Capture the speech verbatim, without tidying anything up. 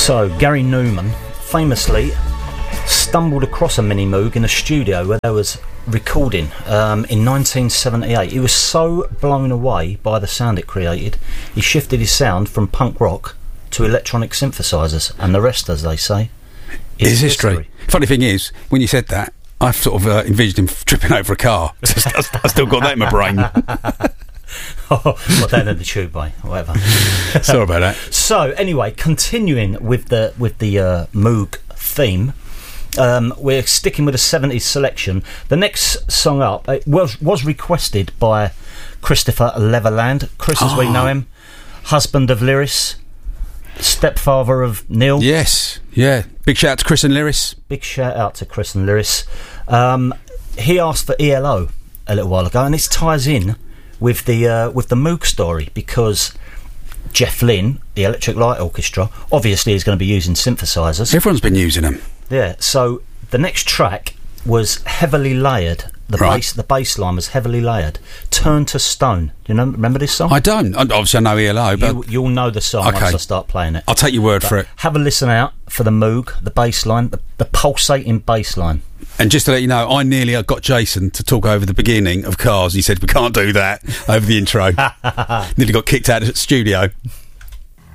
So, Gary Newman famously stumbled across a Mini Moog in a studio where they was recording um, in nineteen seventy-eight. He was so blown away by the sound it created, he shifted his sound from punk rock to electronic synthesizers, and the rest, as they say, is, is history. history. Funny thing is, when you said that, I sort of uh, envisioned him tripping over a car. I still got that in my brain. Oh, well, down in the tube way, whatever. Sorry about that. So, anyway, continuing with the with the uh, Moog theme, um, we're sticking with a seventies selection. The next song up it was was requested by Christopher Leverland, Chris as oh. we know him, husband of Lyris, stepfather of Neil. Yes, yeah. Big shout out to Chris and Lyris. Big shout out to Chris and Lyris. Um, he asked for E L O a little while ago, and this ties in with the uh, with the Moog story, because Jeff Lynne, the Electric Light Orchestra, obviously is going to be using synthesizers. Everyone's been using them. Yeah. So the next track was heavily layered. The right. bass, the bass line was heavily layered. Turn to Stone. Do you know, remember this song? I don't. Obviously, I know E L O, but you, you'll know the song okay. once I start playing it. I'll take your word but for it. Have a listen out for the Moog, the bass line, the, the pulsating bass line. And just to let you know, I nearly got Jason to talk over the beginning of Cars. He said we can't do that over the intro. Nearly got kicked out of the studio.